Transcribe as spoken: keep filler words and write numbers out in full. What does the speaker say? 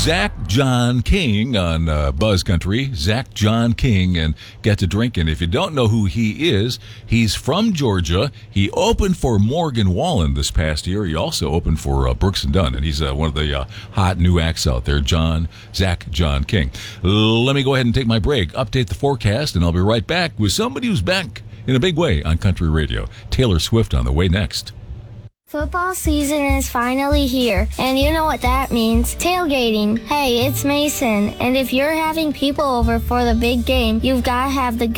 Zach John King on uh, Buzz Country. Zach John King and Get to Drinking. If you don't know who he is, he's from Georgia. He opened for Morgan Wallen this past year. He also opened for uh, Brooks and Dunn, and he's uh, one of the uh, hot new acts out there. John Zach John King. Let me go ahead and take my break, update the forecast, and I'll be right back with somebody who's back in a big way on country radio. Taylor Swift on the way next. Football season is finally here, and you know what that means. Tailgating. Hey, it's Mason, and if you're having people over for the big game, you've got to have the